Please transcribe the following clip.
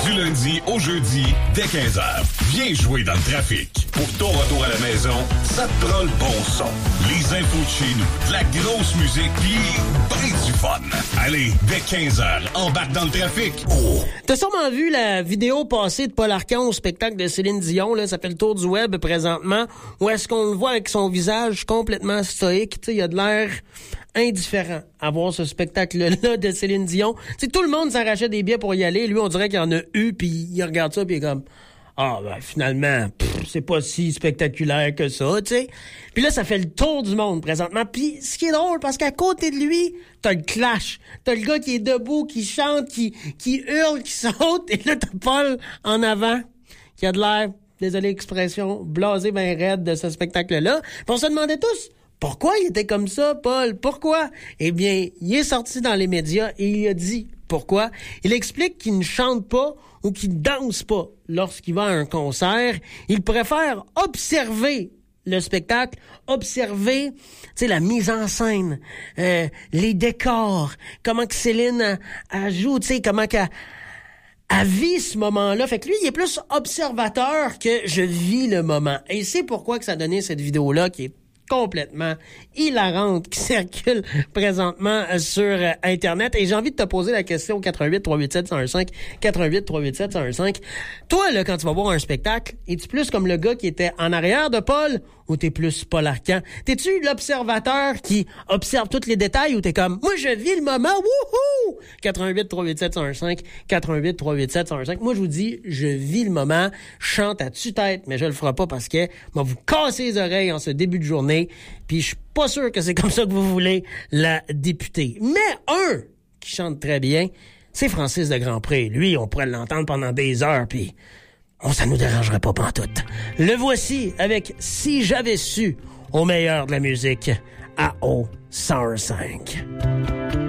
Du lundi au jeudi, dès 15h. Viens jouer dans le trafic. Pour ton retour à la maison, ça te prend le bon son. Les infos de chez nous, de la grosse musique, puis ben du fun. Allez, dès 15h, embarque dans le trafic. Oh! T'as sûrement vu la vidéo passée de Paul Arcand au spectacle de Céline Dion, là, ça fait le tour du web présentement, où est-ce qu'on le voit avec son visage complètement stoïque, tu sais, il a de l'air indifférent à voir ce spectacle-là de Céline Dion. Tu sais, tout le monde s'arrachait des billets pour y aller, lui, on dirait qu'il y en a eu, puis il regarde ça, puis il est comme... Ah, ben, finalement, c'est pas si spectaculaire que ça, tu sais. Puis là, ça fait le tour du monde, présentement. Puis ce qui est drôle, parce qu'à côté de lui, t'as le clash. T'as le gars qui est debout, qui chante, qui hurle, qui saute. Et là, t'as Paul en avant, qui a de l'air, désolé l'expression, blasé ben raide de ce spectacle-là. Puis on se demandait tous... Pourquoi il était comme ça, Paul? Pourquoi? Eh bien, il est sorti dans les médias et il a dit pourquoi. Il explique qu'il ne chante pas ou qu'il ne danse pas lorsqu'il va à un concert. Il préfère observer le spectacle, observer, tu sais, la mise en scène, les décors, comment que Céline elle joue, tu sais, comment qu'elle vit ce moment-là. Fait que lui, il est plus observateur que je vis le moment. Et c'est pourquoi que ça a donné cette vidéo-là qui est complètement hilarante qui circule présentement sur Internet. Et j'ai envie de te poser la question au 88-387-115, 88-387-115. Toi, là, quand tu vas voir un spectacle, es-tu plus comme le gars qui était en arrière de Paul ou t'es plus Paul Arcand? T'es-tu l'observateur qui observe tous les détails ou t'es comme, moi, je vis le moment, wouhou! 88-387-115, 88-387-115. Moi, je vous dis, je vis le moment, je chante à tue-tête, mais je le ferai pas parce que moi, vous cassez les oreilles en ce début de journée, puis je suis pas sûr que c'est comme ça que vous voulez la députer. Mais un qui chante très bien, c'est Francis de Grandpré. Lui, on pourrait l'entendre pendant des heures, puis ça nous dérangerait pas pantoute. Le voici avec Si j'avais su, au meilleur de la musique, à O 105.